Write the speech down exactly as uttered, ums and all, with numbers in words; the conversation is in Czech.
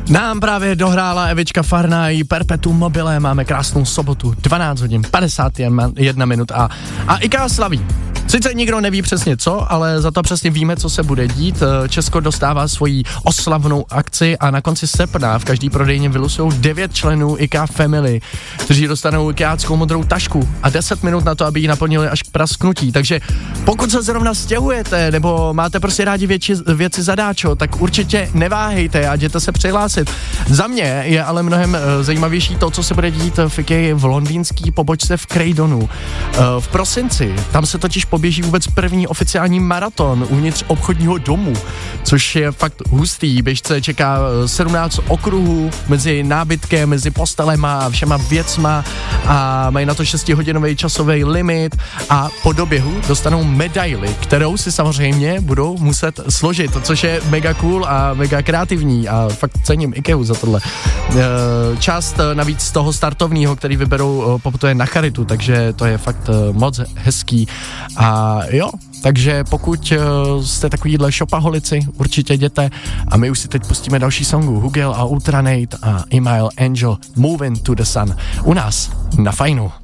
Nám právě dohrála Evička Farná i Perpetuum mobile, máme krásnou sobotu, dvanáct hodin, padesát jedna minut a, a IKEA slaví. Sice nikdo neví přesně co, ale za to přesně víme, co se bude dít. Česko dostává svoji oslavnou akci a na konci srpna v každý prodejně vylusují devět členů IKEA Family, kteří dostanou IKEAckou modrou tašku a deset minut na to, aby ji naplnili až k prasknutí. Takže pokud se zrovna stěhujete nebo máte prostě rádi věci, věci zadáčo, tak určitě neváhejte a jděte se přihlásit. Za mě je ale mnohem zajímavější to, co se bude dít v IKEA v londýnský pobočce v Croydonu. V prosinci, tam se totiž poběží vůbec první oficiální maraton uvnitř obchodního domu, což je fakt hustý. Běžce čeká sedmnáct okruhů mezi nábytkem, mezi postelema a všema věcma a mají na to šestihodinový časový limit a po doběhu dostanou medaili, kterou si samozřejmě budou muset složit, což je mega cool a mega kreativní a fakt cením IKEA za tohle. Část navíc z toho startovního, který vyberou, poputuje na charitu, takže to je fakt moc hezký. A jo, takže pokud uh, jste takovýhle shopaholici, určitě jděte a my už si teď pustíme další songu Hugel a Ultranate a Email Angel Moving to the Sun u nás na Fajnu.